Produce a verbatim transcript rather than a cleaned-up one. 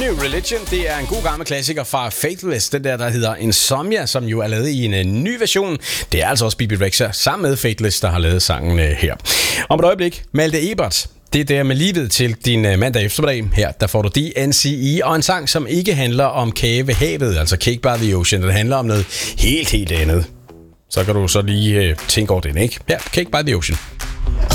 New Religion, det er en god gammel klassiker fra Faithless, den der, der hedder Insomnia, som jo er lavet i en uh, ny version. Det er altså også Bibi Rexha sammen med Faithless, der har lavet sangen uh, her. Om et øjeblik, Malte Ebert. Det er der med livet til din uh, mandag eftermiddag. Her der får du D N C E og en sang, som ikke handler om kage ved havet, altså Cake by the Ocean. Det handler om noget helt, helt andet. Så kan du så lige uh, tænke over det, ikke? Ja, Cake by the Ocean.